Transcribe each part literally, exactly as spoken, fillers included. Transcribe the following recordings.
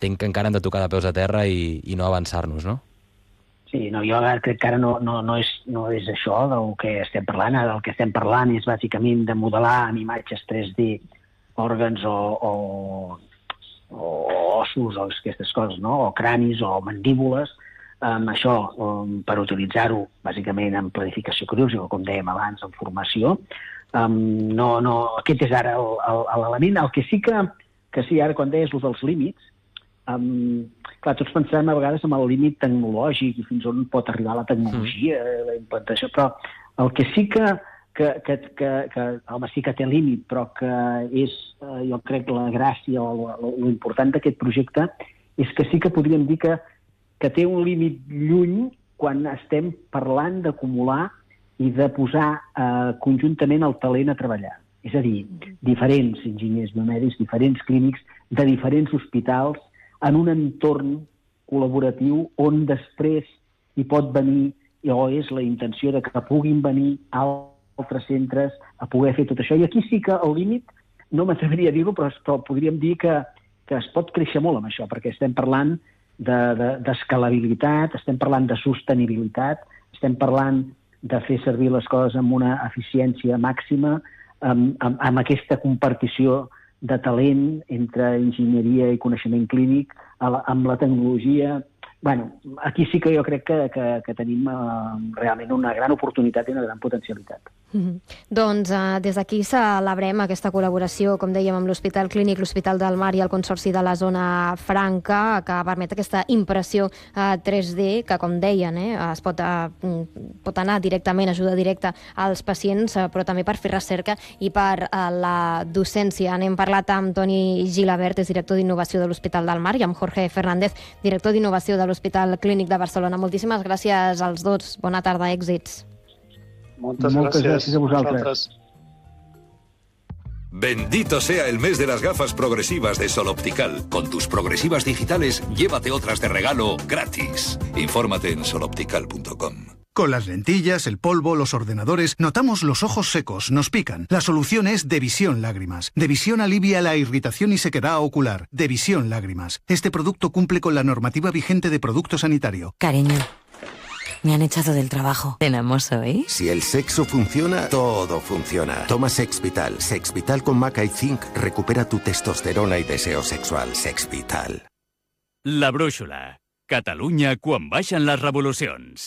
entenc que encara hem de tocar de peus a terra i, i no avançar-nos, no? Sí, no, jo crec que ara no, no, no, és, no és això del que estem parlant. Ara el que estem parlant és bàsicament de modelar en imatges tres D òrgans o, o, o ossos o aquestes coses, no? O cranis o mandíbules, um, això um, per utilitzar-ho bàsicament en planificació quirúrgica, com dèiem abans, en formació. Um, no, no, aquest és ara l'element. El que sí que, que sí, ara quan deies els dels límits, Um, clar, tots pensem a vegades en el límit tecnològic i fins on pot arribar la tecnologia, mm. la implantació, però el que sí que, que, que, que, que home, sí que té límit, però que és, eh, jo crec, la gràcia o l'important d'aquest projecte és que sí que podríem dir que, que té un límit lluny quan estem parlant d'acumular i de posar eh, conjuntament el talent a treballar. És a dir, diferents enginyers biomèdics, diferents clínics de diferents hospitals en un entorn col·laboratiu on després hi pot venir, o és la intenció de que puguin venir altres centres a poder fer tot això. I aquí sí que el límit, no m'atreviria a dir-ho, però, però podríem dir que, que es pot créixer molt amb això, perquè estem parlant d'escalabilitat, de, de, estem parlant de sostenibilitat, estem parlant de fer servir les coses amb una eficiència màxima, amb, amb, amb aquesta compartició de talent entre enginyeria i coneixement clínic, amb la tecnologia. Bueno, aquí sí que jo crec que, que, que tenim uh, realment una gran oportunitat i una gran potencialitat. Mm-hmm. Doncs uh, des d'aquí celebrem aquesta col·laboració, com dèiem, amb l'Hospital Clínic, l'Hospital del Mar i el Consorci de la Zona Franca, que permet aquesta impressió uh, tres D, que, com deien, eh, es pot, uh, pot anar directament, ajuda directa als pacients, uh, però també per fer recerca i per uh, la docència. N'hem parlat amb Toni Gilabert, és director d'Innovació de l'Hospital del Mar, i amb Jorge Fernández, director d'Innovació de l'Hospital Clínic de Barcelona. Moltíssimes gràcies als dos. Bona tarda, èxits. Moltes, Moltes gràcies. gràcies a vosaltres. Bendito sea el mes de las gafas progresivas de Sol Optical. Con tus progresivas digitales, llévate otras de regalo gratis. Infórmate en sol optical punto com. Con las lentillas, el polvo, los ordenadores, notamos los ojos secos, nos pican. La solución es Devisión Lágrimas. Devisión alivia la irritación y sequedad ocular. Devisión Lágrimas. Este producto cumple con la normativa vigente de producto sanitario. Cariño, me han echado del trabajo. ¿Tenemos hoy? Si el sexo funciona, todo funciona. Toma Sexvital. Sexvital con maca y zinc recupera tu testosterona y deseo sexual. Sexvital. La brúixola. Catalunya quan baixen les revolucions.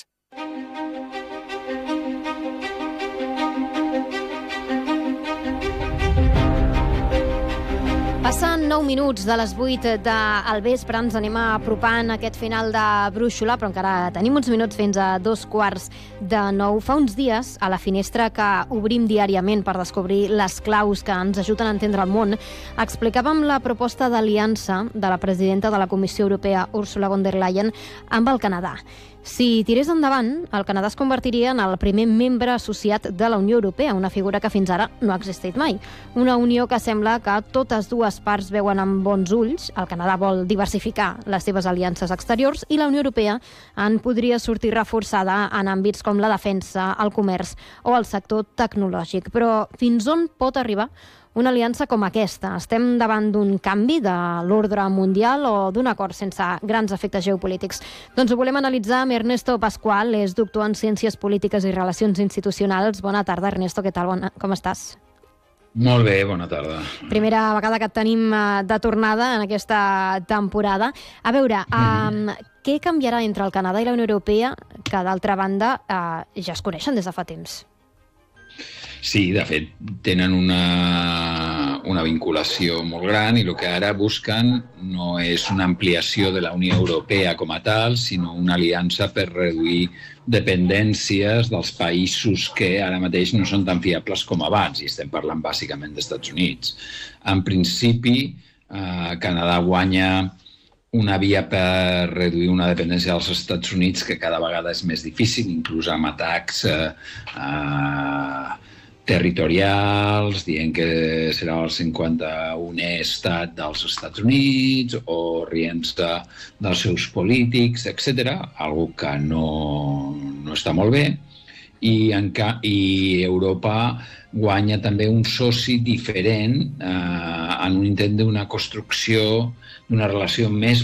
Passen nou minuts de les vuit del vespre, ens anem apropant a aquest final de brúixola, però encara tenim uns minuts fins a dos quarts de nou. Fa uns dies, a la finestra que obrim diàriament per descobrir les claus que ens ajuden a entendre el món, explicàvem la proposta d'aliança de la presidenta de la Comissió Europea, Ursula von der Leyen, amb el Canadà. Si tirés endavant, el Canadà es convertiria en el primer membre associat de la Unió Europea, una figura que fins ara no ha existit mai. Una unió que sembla que totes dues parts veuen amb bons ulls. El Canadà vol diversificar les seves aliances exteriors i la Unió Europea en podria sortir reforçada en àmbits com la defensa, el comerç o el sector tecnològic. Però fins on pot arribar una aliança com aquesta? Estem davant d'un canvi de l'ordre mundial o d'un acord sense grans efectes geopolítics? Doncs ho volem analitzar amb Ernesto Pascual, és doctor en Ciències Polítiques i Relacions Institucionals. Bona tarda, Ernesto, què tal? Bona... Com estàs? Molt bé, bona tarda. Primera vegada que et tenim de tornada en aquesta temporada. A veure, um, què canviarà entre el Canadà i la Unió Europea, que d'altra banda uh, ja es coneixen des de fa temps? Sí, de fet, tenen una, una vinculació molt gran i el que ara busquen no és una ampliació de la Unió Europea com a tal, sinó una aliança per reduir dependències dels països que ara mateix no són tan fiables com abans, i estem parlant bàsicament dels Estats Units. En principi, eh, Canadà guanya una via per reduir una dependència dels Estats Units que cada vegada és més difícil, inclús amb atacs eh, eh, territorials, dient que serà el cinquanta-unè estat dels Estats Units o rient-se dels seus polítics, etcètera, algo que no, no està molt bé. I, en ca i Europa guanya també un soci diferent eh, en un intent d'una construcció d'una relació més